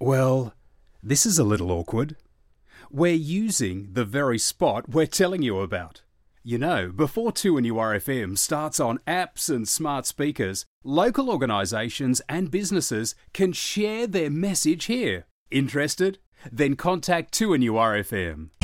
Well, this is a little awkward. We're using the very spot we're telling you about. You know, before 2NURFM starts on apps and smart speakers, local organisations and businesses can share their message here. Interested? Then contact 2NURFM.